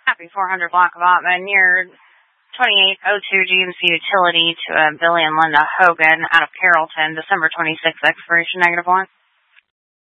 Happy 400 block of Ottman near 2802 GMC Utility to Billy and Linda Hogan out of Carrollton, December 26th, expiration -1.